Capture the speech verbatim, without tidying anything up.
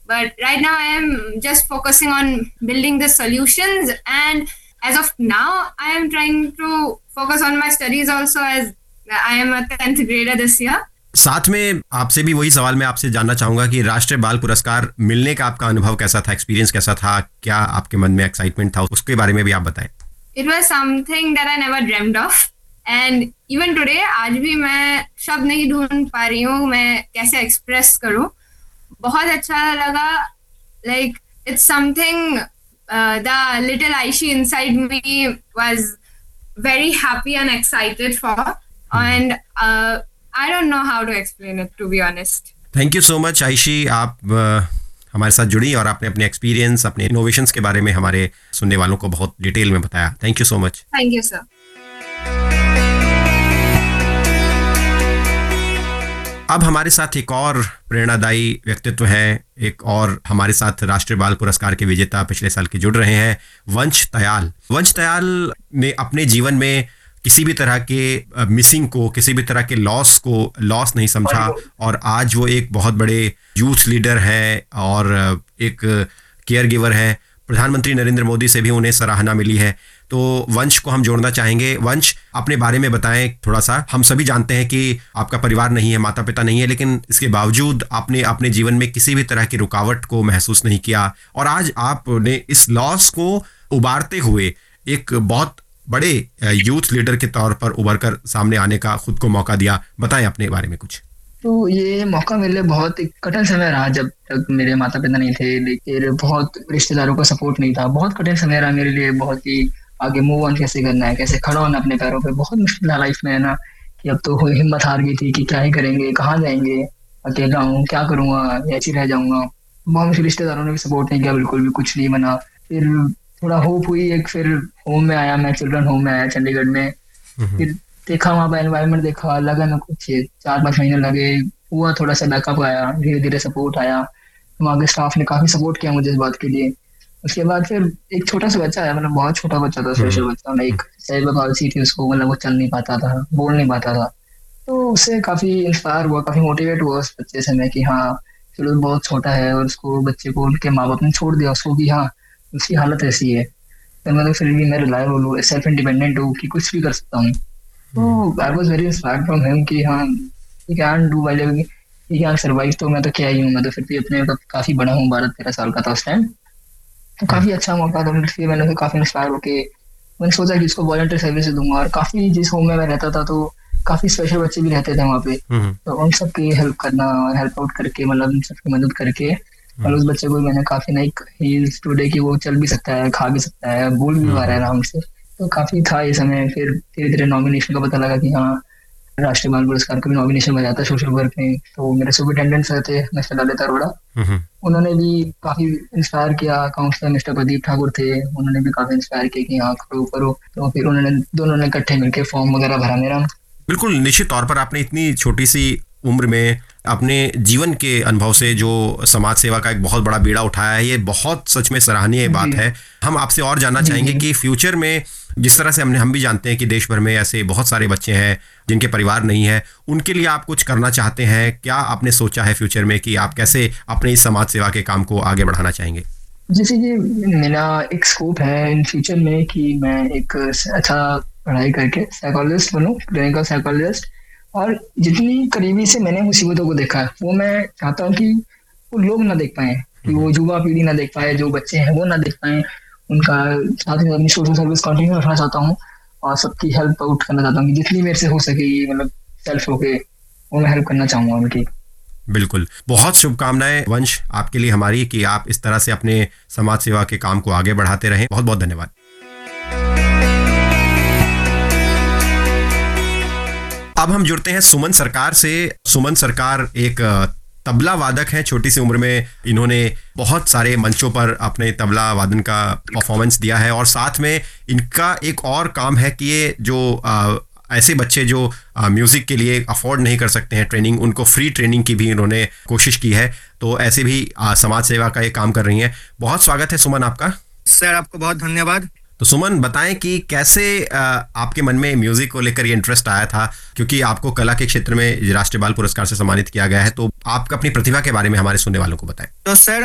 But right now I am just focusing on building the solutions, and as of now I am trying to focus on my studies also, as I am a tenth grader this year. साथ में आपसे भी वही सवाल मैं आपसे जानना चाहूंगा कि राष्ट्रीय बाल पुरस्कार मिलने का आपका अनुभव कैसा था, एक्सपीरियंस कैसा था, क्या आपके मन में एक्साइटमेंट था, उसके बारे में भी आप बताएं। It was something that I never dreamed of, and even today आज भी मैं शब्द नहीं ढूंढ पा रही हूँ मैं कैसे एक्सप्रेस करूँ। बहुत अच्छा लगा, like it's something uh, the little Aishi inside me was very happy and excited for, and uh, I don't know how to explain it, to be honest. Thank you so much आयशी, आप uh, हमारे साथ जुड़ी और आपने अपने experience, अपने innovations के बारे में हमारे सुनने वालों को बहुत डिटेल में बताया। Thank you so much. Thank you sir. अब हमारे साथ एक और प्रेरणादायी व्यक्तित्व हैं, एक और हमारे साथ राष्ट्रीय बाल पुरस्कार के विजेता पिछले साल के जुड़ रहे हैं, वंश तयाल। वंश तयाल ने अपने जीवन में किसी भी तरह के मिसिंग को, किसी भी तरह के लॉस को लॉस नहीं समझा, और आज वो एक बहुत बड़े यूथ लीडर है और एक केयर गिवर है। प्रधानमंत्री नरेंद्र मोदी से भी उन्हें सराहना मिली है। तो वंश को हम जोड़ना चाहेंगे। वंश, अपने बारे में बताएं थोड़ा सा। हम सभी जानते हैं कि आपका परिवार नहीं है, माता पिता नहीं है, लेकिन इसके बावजूद आपने अपने जीवन में किसी भी तरह की रुकावट को महसूस नहीं किया, और आज आपने इस लॉस को उबारते हुए एक बहुत बड़े यूथ लीडर के तौर पर उभर कर सामने आने का खुद को मौका दिया। बताएं अपने बारे में कुछ। तो ये मौका मेरे लिए बहुत एक कठिन समय रहा, जब तक मेरे माता पिता नहीं थे, लेकिन बहुत रिश्तेदारों का सपोर्ट नहीं था। बहुत कठिन समय रहा मेरे लिए, बहुत ही आगे मूव ऑन कैसे करना है, कैसे खड़ा होना अपने पैरों पे। बहुत मुश्किल था लाइफ में, है ना, कि अब तो हिम्मत हार गई थी कि क्या ही करेंगे, कहाँ जाएंगे, अकेला हूँ, क्या करूँगा, ऐसे रह जाऊंगा। बहुत मुश्किल, रिश्तेदारों ने भी सपोर्ट नहीं किया, बिल्कुल भी कुछ नहीं बना। फिर थोड़ा होप हुई, एक फिर होम में आया मैं, चिल्ड्रन होम में आया चंडीगढ़ में। फिर देखा वहाँ पर एनवायरनमेंट, देखा, लगा मैं कुछ चार पाँच महीने लगे, हुआ थोड़ा सा बैकअप आया, धीरे धीरे सपोर्ट आया। वहाँ के स्टाफ ने काफी सपोर्ट किया मुझे इस बात के लिए। उसके बाद फिर एक छोटा सा बच्चा है, मतलब बहुत छोटा बच्चा था, स्पेशल बच्चा, लाइक सेरेब्रल पॉल्सी थी उसको, मतलब वो चल नहीं पाता था, बोल नहीं पाता था। तो उससे काफी इंस्पायर हुआ, काफी मोटिवेट हुआ उस बच्चे से मैं कि हाँ चलो बहुत छोटा है, और उसको बच्चे को उनके माँ बाप ने छोड़ दिया उसको कि हाँ उसकी हालत ऐसी है, तो मतलब फिर भी मैं रिलायबल हूँ, सेल्फ इंडिपेंडेंट हूँ कि कुछ भी कर सकता हूँ। तो I was very inspired from him कि हाँ he can do while living, he can survive. तो मैं तो क्या ही हूँ, मैं तो फिर भी अपने मतलब काफी बड़ा हूँ, बारह तेरह साल का था उस टाइम। तो काफी अच्छा मौका था, फिर मैंने काफी इंस्पायर होके मैंने सोचा कि इसको वॉलंटियर सर्विस दूंगा। और काफी जिस होम में मैं रहता था तो काफी स्पेशल बच्चे भी रहते थे वहाँ पे, तो उन सबकी हेल्प करना और हेल्प आउट करके, मतलब उन सबकी मदद करके, और उस बच्चे को मैंने काफी लाइक ही इज टुडे कि वो चल भी सकता है, खा भी सकता है, बोल भी पा रहा है आराम से। तो काफी था ये समय। फिर धीरे धीरे नॉमिनेशन का पता लगा कि हाँ राष्ट्रीय बाल पुरस्कार का भी नॉमिनेशन बना था सोशल वर्क में। तो मेरे सुपरिटेंडेंट सर थे मिस्टर ललित अरोड़ा, उन्होंने भी काफी इंस्पायर किया। काउंसलर मिस्टर प्रदीप ठाकुर थे, उन्होंने भी काफी इंस्पायर किया कि हाँ करो करो। तो फिर उन्होंने दोनों ने इकट्ठे मिलकर फॉर्म वगैरह भरा मेरा। बिल्कुल, निश्चित तौर पर आपने इतनी छोटी सी उम्र में अपने जीवन के अनुभव से जो समाज सेवा का एक बहुत बड़ा बीड़ा उठाया है, ये बहुत सच में सराहनीय बात है। हम आपसे और जानना चाहेंगे कि फ्यूचर में, जिस तरह से हमने हम भी जानते हैं कि देश भर में ऐसे बहुत सारे बच्चे हैं जिनके परिवार नहीं है, उनके लिए आप कुछ करना चाहते हैं, क्या आपने सोचा है फ्यूचर में कि आप कैसे अपने इस समाज सेवा के काम को आगे बढ़ाना चाहेंगे? जैसे कि मेरा एक स्कोप है इन फ्यूचर में कि मैं एक अच्छा पढ़ाई करके साइकोलॉजिस्ट बनूं, क्लिनिकल साइकोलॉजिस्ट। और जितनी करीबी से मैंने मुसीबतों को देखा है, वो मैं चाहता हूँ कि वो लोग ना देख पाए, कि वो युवा पीढ़ी ना देख पाए, जो बच्चे हैं वो ना देख पाए। उनका साथ ही अपनी सोशल सर्विस कंटिन्यू रखना चाहता हूँ, और सबकी हेल्प आउट करना चाहता हूँ कि जितनी मेरे से हो सके, मतलब सेल्फ होके वो मैं हेल्प करना चाहूँगा उनकी। बिल्कुल, बहुत शुभकामनाएं वंश आपके लिए हमारी कि आप इस तरह से अपने समाज सेवा के काम को आगे बढ़ाते रहें। बहुत बहुत धन्यवाद। अब हम जुड़ते हैं सुमन सरकार से। सुमन सरकार एक तबला वादक हैं। छोटी सी उम्र में इन्होंने बहुत सारे मंचों पर अपने तबला वादन का परफॉर्मेंस दिया है, और साथ में इनका एक और काम है कि ये जो आ, ऐसे बच्चे जो म्यूज़िक के लिए अफोर्ड नहीं कर सकते हैं ट्रेनिंग, उनको फ्री ट्रेनिंग की भी इन्होंने कोशिश की है। तो ऐसे भी आ, समाज सेवा का ये काम कर रही हैं। बहुत स्वागत है सुमन आपका। सर आपको बहुत धन्यवाद। तो सुमन, बताएं कि कैसे आ, आपके मन में म्यूजिक को लेकर ये इंटरेस्ट आया था, क्योंकि आपको कला के क्षेत्र में राष्ट्रीय बाल पुरस्कार से सम्मानित किया गया है। तो आप अपनी प्रतिभा के बारे में हमारे सुनने वालों को बताएं। तो सर